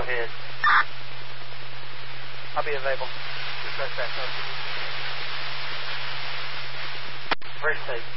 ahead. I'll be available. Just right back up. First take.